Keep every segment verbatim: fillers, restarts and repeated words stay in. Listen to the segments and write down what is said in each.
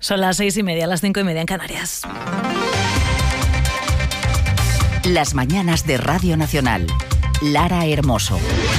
Son las seis y media, las cinco y media en Canarias. Las mañanas de Radio Nacional. Lara Hermoso.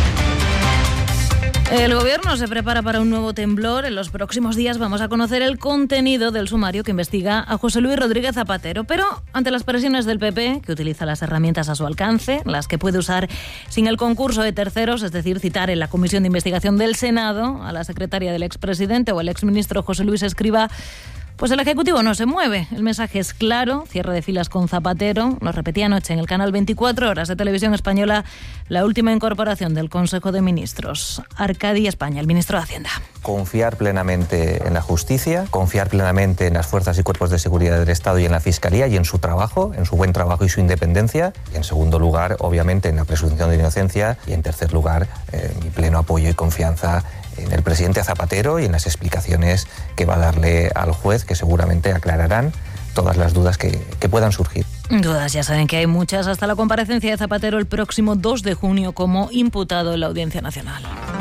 El Gobierno se prepara para un nuevo temblor. En los próximos días vamos a conocer el contenido del sumario que investiga a José Luis Rodríguez Zapatero. Pero ante las presiones del P P, que utiliza las herramientas a su alcance, las que puede usar sin el concurso de terceros, es decir, citar en la Comisión de Investigación del Senado a la secretaria del expresidente o el exministro José Luis Escrivá, pues el Ejecutivo no se mueve. El mensaje es claro, cierre de filas con Zapatero. Lo repetía anoche en el canal veinticuatro horas de Televisión Española la última incorporación del Consejo de Ministros, Arcadi España, el ministro de Hacienda. Confiar plenamente en la justicia, confiar plenamente en las fuerzas y cuerpos de seguridad del Estado y en la Fiscalía y en su trabajo, en su buen trabajo y su independencia. Y en segundo lugar, obviamente, en la presunción de inocencia. Y en tercer lugar, eh, mi pleno apoyo y confianza en el presidente Zapatero y en las explicaciones que va a darle al juez, que seguramente aclararán todas las dudas que, que puedan surgir. Dudas, ya saben que hay muchas, hasta la comparecencia de Zapatero el próximo dos de junio como imputado en la Audiencia Nacional.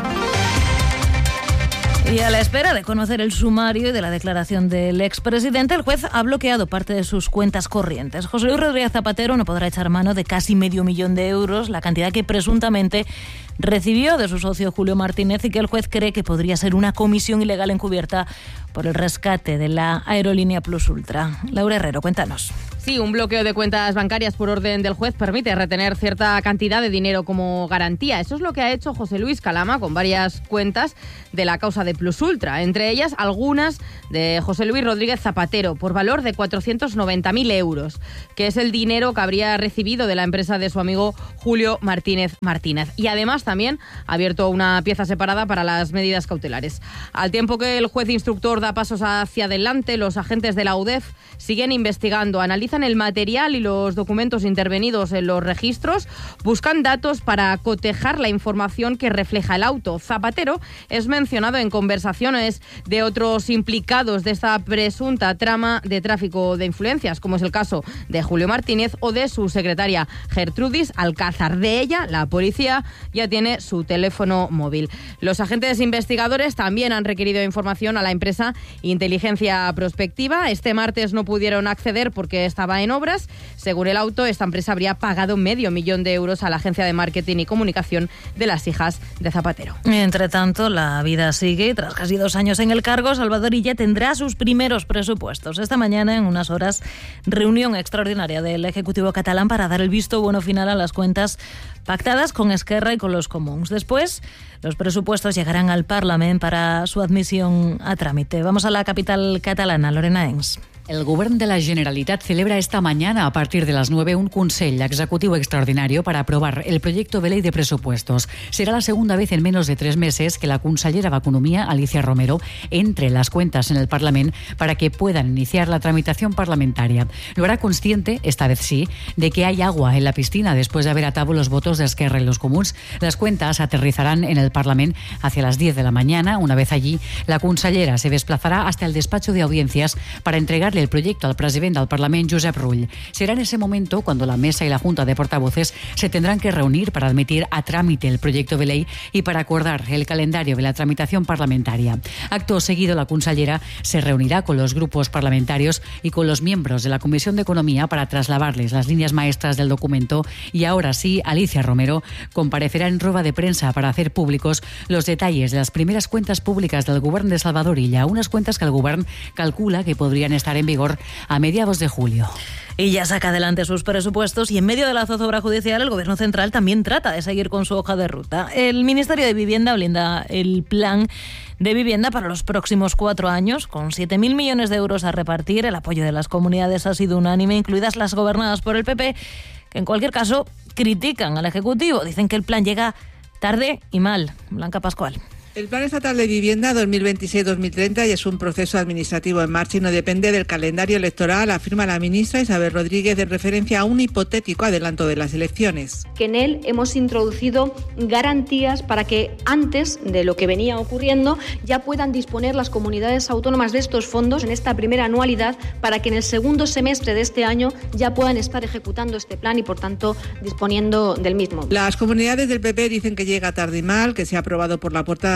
Y a la espera de conocer el sumario y de la declaración del expresidente, el juez ha bloqueado parte de sus cuentas corrientes. José Luis Rodríguez Zapatero no podrá echar mano de casi medio millón de euros, la cantidad que presuntamente recibió de su socio Julio Martínez y que el juez cree que podría ser una comisión ilegal encubierta por el rescate de la aerolínea Plus Ultra. Laura Herrero, cuéntanos. Sí, un bloqueo de cuentas bancarias por orden del juez permite retener cierta cantidad de dinero como garantía. Eso es lo que ha hecho José Luis Calama con varias cuentas de la causa de Plus Ultra, entre ellas algunas de José Luis Rodríguez Zapatero, por valor de cuatrocientos noventa mil euros, que es el dinero que habría recibido de la empresa de su amigo Julio Martínez Martínez. Y además también ha abierto una pieza separada para las medidas cautelares. Al tiempo que el juez instructor da pasos hacia adelante, los agentes de la U D E F siguen investigando, analizan el material y los documentos intervenidos en los registros, buscan datos para cotejar la información que refleja el auto. Zapatero es mencionado en conversaciones de otros implicados de esta presunta trama de tráfico de influencias, como es el caso de Julio Martínez o de su secretaria Gertrudis Alcázar. De ella, la policía ya tiene su teléfono móvil. Los agentes investigadores también han requerido información a la empresa Inteligencia Prospectiva. Este martes no pudieron acceder porque estaba en obras. Según el auto, esta empresa habría pagado medio millón de euros a la agencia de marketing y comunicación de las hijas de Zapatero. Entre tanto, la vida sigue. Tras casi dos años en el cargo, Salvador Illa tendrá sus primeros presupuestos. Esta mañana, en unas horas, reunión extraordinaria del Ejecutivo catalán para dar el visto bueno final a las cuentas pactadas con Esquerra y con los Comuns. Después, los presupuestos llegarán al Parlament para su admisión a trámite. Vamos a la capital catalana, Lorena Ens. El Govern de la Generalitat celebra esta mañana a partir de las nueve un Consell Ejecutivo Extraordinario para aprobar el proyecto de ley de presupuestos. Será la segunda vez en menos de tres meses que la consellera de Economía, Alicia Romero, entre las cuentas en el Parlament para que puedan iniciar la tramitación parlamentaria. Lo hará consciente, esta vez sí, de que hay agua en la piscina después de haber atado los votos de Esquerra y los Comuns. Las cuentas aterrizarán en el Parlament hacia las diez de la mañana. Una vez allí, la consellera se desplazará hasta el despacho de audiencias para entregar el proyecto al presidente del Parlament, Josep Rull. Será en ese momento cuando la mesa y la Junta de Portavoces se tendrán que reunir para admitir a trámite el proyecto de ley y para acordar el calendario de la tramitación parlamentaria. Acto seguido, la consellera se reunirá con los grupos parlamentarios y con los miembros de la Comisión de Economía para trasladarles las líneas maestras del documento y ahora sí, Alicia Romero comparecerá en rueda de prensa para hacer públicos los detalles de las primeras cuentas públicas del Govern de Salvador Illa, unas cuentas que el Govern calcula que podrían estar en vigor a mediados de julio. Y ya saca adelante sus presupuestos y en medio de la zozobra judicial el Gobierno central también trata de seguir con su hoja de ruta. El Ministerio de Vivienda blinda el plan de vivienda para los próximos cuatro años con siete mil millones de euros a repartir. El apoyo de las comunidades ha sido unánime, incluidas las gobernadas por el P P, que en cualquier caso critican al Ejecutivo. Dicen que el plan llega tarde y mal. Blanca Pascual. El Plan Estatal de Vivienda dos mil veintiséis dos mil treinta ya es un proceso administrativo en marcha y no depende del calendario electoral, afirma la ministra Isabel Rodríguez en referencia a un hipotético adelanto de las elecciones. Que en él hemos introducido garantías para que antes de lo que venía ocurriendo ya puedan disponer las comunidades autónomas de estos fondos en esta primera anualidad para que en el segundo semestre de este año ya puedan estar ejecutando este plan y por tanto disponiendo del mismo. Las comunidades del P P dicen que llega tarde y mal, que se ha aprobado por la puerta de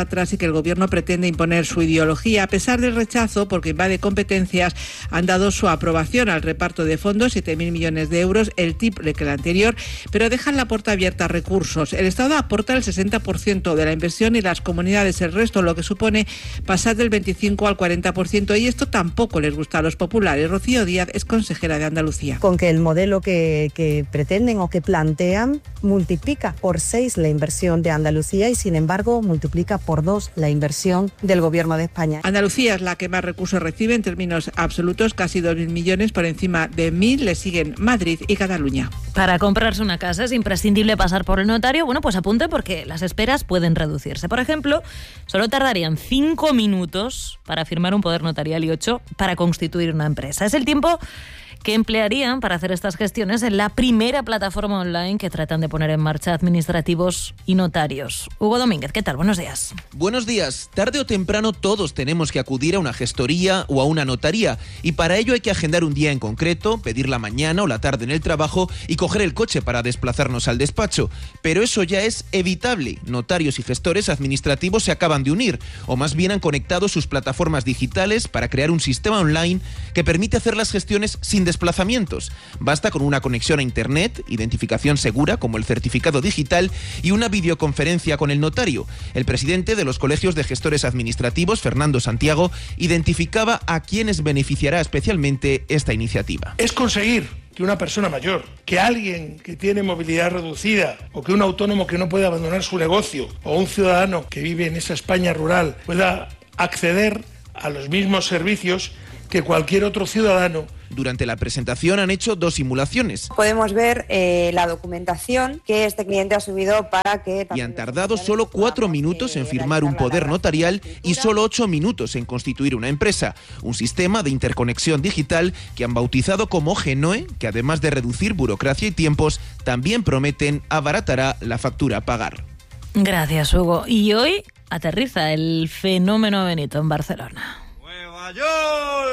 atrás y que el Gobierno pretende imponer su ideología. A pesar del rechazo, porque invade competencias, han dado su aprobación al reparto de fondos, siete mil millones de euros, el triple que el anterior, pero dejan la puerta abierta a recursos. El Estado aporta el sesenta por ciento de la inversión y las comunidades el resto, lo que supone pasar del veinticinco al cuarenta por ciento, y esto tampoco les gusta a los populares. Rocío Díaz es consejera de Andalucía. Con que el modelo que, que pretenden o que plantean multiplica por seis la inversión de Andalucía y, sin embargo, multiplica por dos la inversión del Gobierno de España. Andalucía es la que más recursos recibe en términos absolutos, casi dos mil millones, por encima de mil le siguen Madrid y Cataluña. Para comprarse una casa es imprescindible pasar por el notario. Bueno, pues apunte porque las esperas pueden reducirse. Por ejemplo, solo tardarían cinco minutos para firmar un poder notarial y ocho para constituir una empresa. Es el tiempo que emplearían para hacer estas gestiones en la primera plataforma online que tratan de poner en marcha administrativos y notarios. Hugo Domínguez, ¿qué tal? Buenos días. Buenos días. Tarde o temprano todos tenemos que acudir a una gestoría o a una notaría, y para ello hay que agendar un día en concreto, pedir la mañana o la tarde en el trabajo y coger el coche para desplazarnos al despacho. Pero eso ya es evitable. Notarios y gestores administrativos se acaban de unir, o más bien han conectado sus plataformas digitales para crear un sistema online que permite hacer las gestiones sin desplazamientos. Basta con una conexión a Internet, identificación segura como el certificado digital y una videoconferencia con el notario. El presidente de los colegios de gestores administrativos, Fernando Santiago, identificaba a quienes beneficiará especialmente esta iniciativa. Es conseguir que una persona mayor, que alguien que tiene movilidad reducida o que un autónomo que no puede abandonar su negocio o un ciudadano que vive en esa España rural pueda acceder a los mismos servicios que cualquier otro ciudadano. Durante la presentación han hecho dos simulaciones. Podemos ver eh, la documentación que este cliente ha subido para que... Y han tardado solo cuatro minutos en firmar un poder notarial y solo ocho minutos en constituir una empresa. Un sistema de interconexión digital que han bautizado como Genoe, que además de reducir burocracia y tiempos, también prometen abaratará la factura a pagar. Gracias, Hugo. Y hoy aterriza el fenómeno Benito en Barcelona. ¡Nueva York!